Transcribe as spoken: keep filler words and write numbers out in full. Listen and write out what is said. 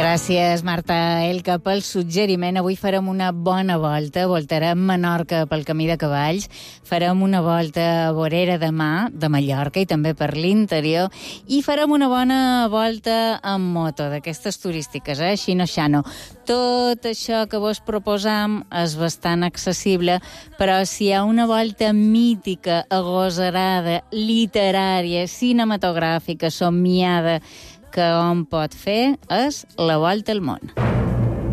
Gràcies, Marta Elka, pel suggeriment. Avui farem una bona volta, voltarem Menorca pel camí de cavalls, farem una volta a Vorera de Mar, de Mallorca, i també per l'interior, i farem una bona volta amb moto, d'aquestes turístiques, eh? Xino-xano. Tot això que vos proposam és bastant accessible, però si hi ha una volta mítica, agosarada, literària, cinematogràfica, somiada, que hom pot fer és la volta al món.